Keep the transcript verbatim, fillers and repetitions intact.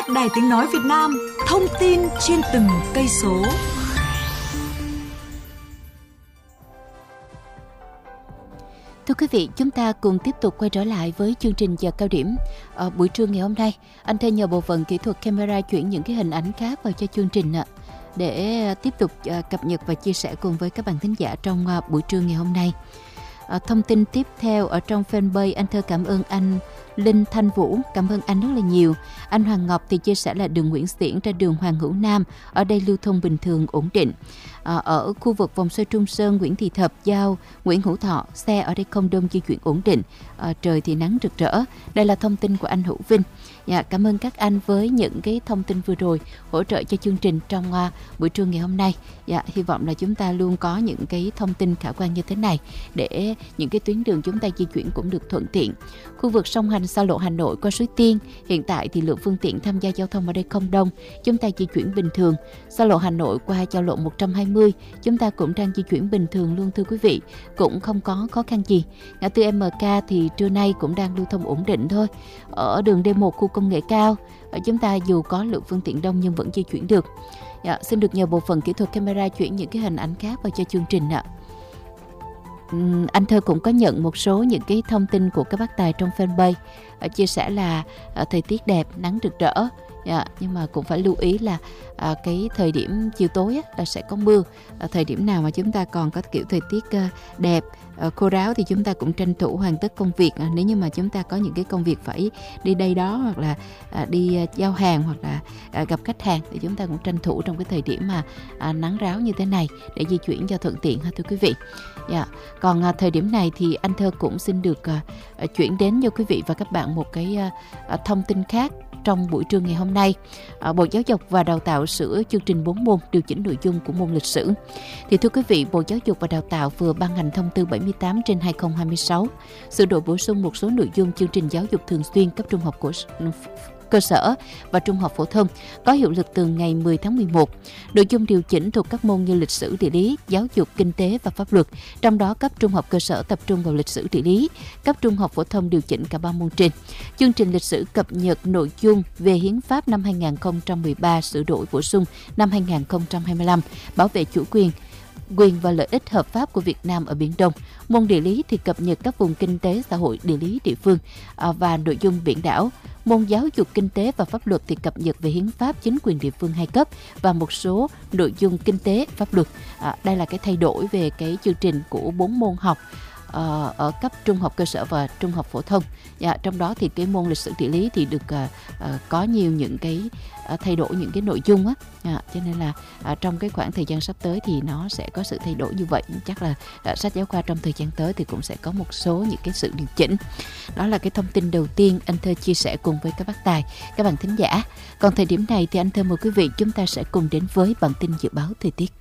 Đài Tiếng nói Việt Nam, thông tin trên từng cây số. Thưa quý vị, chúng ta cùng tiếp tục quay trở lại với chương trình giờ cao điểm. Ở buổi trưa ngày hôm nay, anh Thơ nhờ bộ phận kỹ thuật camera chuyển những cái hình ảnh khác vào cho chương trình ạ, để tiếp tục cập nhật và chia sẻ cùng với các bạn thính giả trong buổi trưa ngày hôm nay. Thông tin tiếp theo ở trong fanpage, anh Thơ cảm ơn anh Linh Thanh Vũ, cảm ơn anh rất là nhiều. Anh Hoàng Ngọc thì chia sẻ là đường Nguyễn Xiển ra đường Hoàng Hữu Nam, ở đây lưu thông bình thường ổn định. À, ở khu vực vòng xoay Trung Sơn, Nguyễn Thị Thập, Giao, Nguyễn Hữu Thọ, xe ở đây không đông, di chuyển ổn định. À, trời thì nắng rực rỡ. Đây là thông tin của anh Hữu Vinh. Dạ, cảm ơn các anh với những cái thông tin vừa rồi hỗ trợ cho chương trình trong uh, buổi trưa ngày hôm nay. Dạ, hy vọng là chúng ta luôn có những cái thông tin khả quan như thế này để những cái tuyến đường chúng ta di chuyển cũng được thuận tiện. Khu vực song hành xa lộ Hà Nội qua Suối Tiên, hiện tại thì lượng phương tiện tham gia giao thông ở đây không đông, chúng ta di chuyển bình thường. Xa lộ Hà Nội qua giao lộ một trăm hai mươi, chúng ta cũng đang di chuyển bình thường luôn thưa quý vị, cũng không có khó khăn gì. Ngã tư em ca thì trưa nay cũng đang lưu thông ổn định thôi. Ở đường D một khu công nghệ cao, chúng ta dù có lượng phương tiện đông nhưng vẫn di chuyển được. Dạ, xin được nhờ bộ phận kỹ thuật camera chuyển những cái hình ảnh khác vào cho chương trình ạ. Uhm, anh Thơ cũng có nhận một số những cái thông tin của các bác tài trong fanpage, chia sẻ là à, thời tiết đẹp, nắng rực rỡ. Yeah, nhưng mà cũng phải lưu ý là à, cái thời điểm chiều tối á, là sẽ có mưa. À, thời điểm nào mà chúng ta còn có kiểu thời tiết à, đẹp, à, khô ráo thì chúng ta cũng tranh thủ hoàn tất công việc. À, nếu như mà chúng ta có những cái công việc phải đi đây đó, hoặc là à, đi à, giao hàng, hoặc là à, gặp khách hàng, thì chúng ta cũng tranh thủ trong cái thời điểm mà à, nắng ráo như thế này để di chuyển cho thuận tiện ha thưa quý vị. Yeah. Còn à, thời điểm này thì anh Thơ cũng xin được à, chuyển đến cho quý vị và các bạn một cái à, thông tin khác. Trong buổi trưa ngày hôm nay, Bộ Giáo dục và Đào tạo sửa chương trình bốn môn, điều chỉnh nội dung của môn lịch sử. Thì thưa quý vị, Bộ Giáo dục và Đào tạo vừa ban hành thông tư bảy mươi tám trên hai không hai sáu, sửa đổi bổ sung một số nội dung chương trình giáo dục thường xuyên cấp trung học của cơ sở và trung học phổ thông có hiệu lực từ ngày mười tháng mười một. Nội dung điều chỉnh thuộc các môn như lịch sử, địa lý, giáo dục, kinh tế và pháp luật. Trong đó cấp trung học cơ sở tập trung vào lịch sử, địa lý, cấp trung học phổ thông điều chỉnh cả ba môn trên. Chương trình lịch sử cập nhật nội dung về hiến pháp năm hai không một ba, sửa đổi bổ sung năm hai không hai lăm, bảo vệ chủ quyền, quyền và lợi ích hợp pháp của Việt Nam ở Biển Đông. Môn địa lý thì cập nhật các vùng kinh tế, xã hội, địa lý địa phương và nội dung biển đảo. Môn giáo dục, kinh tế và pháp luật thì cập nhật về hiến pháp, chính quyền địa phương hai cấp và một số nội dung kinh tế, pháp luật. À, đây là cái thay đổi về cái chương trình của bốn môn học uh, ở cấp trung học cơ sở và trung học phổ thông. Dạ, trong đó thì cái môn lịch sử, địa lý thì được uh, uh, có nhiều những cái uh, thay đổi những cái nội dung á. À, cho nên là à, trong cái khoảng thời gian sắp tới thì nó sẽ có sự thay đổi như vậy. Chắc là à, sách giáo khoa trong thời gian tới thì cũng sẽ có một số những cái sự điều chỉnh. Đó là cái thông tin đầu tiên anh Thơ chia sẻ cùng với các bác tài, các bạn thính giả. Còn thời điểm này thì anh Thơ mời quý vị chúng ta sẽ cùng đến với bản tin dự báo thời tiết.